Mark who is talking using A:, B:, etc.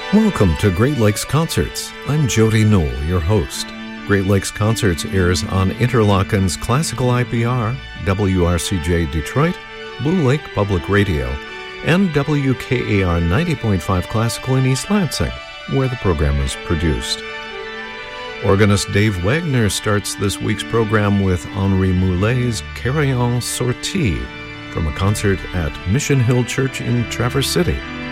A: Welcome to Great Lakes Concerts. I'm Jody Newell, your host. Great Lakes Concerts airs on Interlochen's Classical IPR, WRCJ Detroit, Blue Lake Public Radio, and WKAR 90.5 Classical in East Lansing, where the program is produced. Organist Dave Wagner starts this week's program with Henri Moulet's Carillon Sortie from a concert at Mission Hill Church in Traverse City.